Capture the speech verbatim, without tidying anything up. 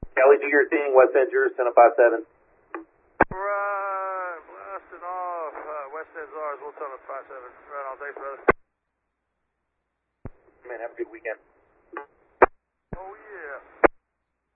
Kelly, do your thing. West End yours, ten five seven. Right, blasting off. Uh, West End's ours, we'll tell them five seven. Right on, thanks, brother. Man, have a good weekend.